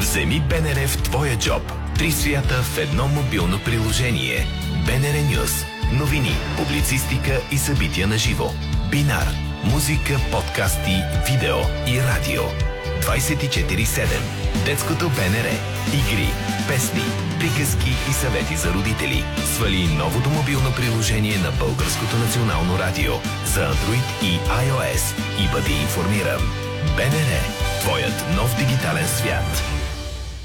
Вземи БНР в твоя джоб. 3 свята в едно мобилно приложение. БНР Нюс. Новини, публицистика и събития на живо. Бинар. Музика, подкасти, видео и радио. 24/7. Детското БНР. Игри, песни, приказки и съвети за родители. Свали новото мобилно приложение на Българското национално радио за Android и iOS и бъди информиран. БНР. Твоят нов дигитален свят.